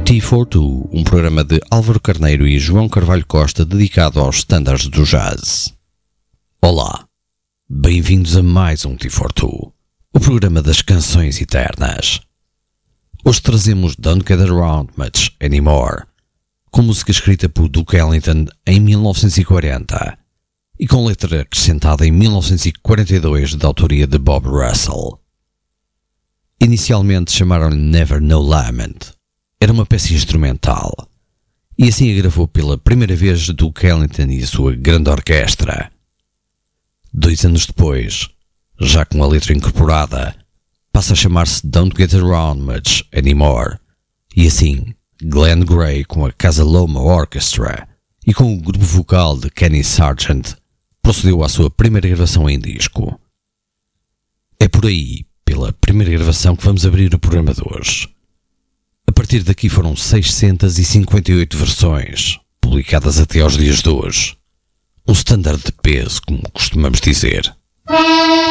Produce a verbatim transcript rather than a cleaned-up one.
T quarenta e dois, um programa de Álvaro Carneiro e João Carvalho Costa dedicado aos standards do jazz. Olá, bem-vindos a mais um T quarenta e dois, o programa das canções eternas. Hoje trazemos Don't Get Around Much Anymore, com música escrita por Duke Ellington em mil novecentos e quarenta e com letra acrescentada em mil novecentos e quarenta e dois da autoria de Bob Russell. Inicialmente chamaram-lhe Never No Lament. Era uma peça instrumental, e assim a gravou pela primeira vez Duke Ellington e a sua grande orquestra. Dois anos depois, já com a letra incorporada, passa a chamar-se Don't Get Around Much Anymore, e assim Glenn Gray com a Casa Loma Orchestra e com o grupo vocal de Kenny Sargent procedeu à sua primeira gravação em disco. É por aí, pela primeira gravação, que vamos abrir o programa de hoje. A partir daqui foram seiscentas e cinquenta e oito versões, publicadas até aos dias de hoje. Um standard de peso, como costumamos dizer.